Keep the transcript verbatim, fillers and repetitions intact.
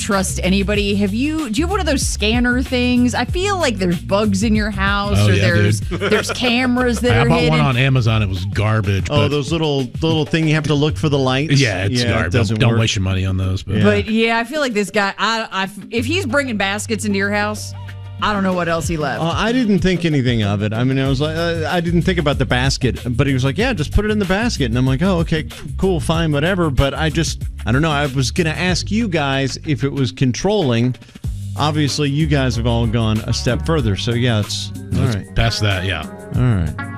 trust anybody. Have you? Do you have one of those scanner things? I feel like there's bugs in your house, oh, or yeah, there's dude. there's cameras that I are bought hidden. one on Amazon. It was garbage. Oh, but, those little little thing you have to look for the lights. yeah, it's yeah, garbage. It doesn't don't don't work. waste your money on those. But, Yeah. But yeah, I feel like this guy. I, I if he's bringing baskets into your house, I don't know what else he left. Uh, I didn't think anything of it. I mean, I was like, uh, I didn't think about the basket, but he was like, yeah, just put it in the basket. And I'm like, oh, okay, cool, fine, whatever. But I just, I don't know. I was going to ask you guys if it was controlling. Obviously, you guys have all gone a step further. So, yeah, it's all Let's right. Past that, yeah. All right.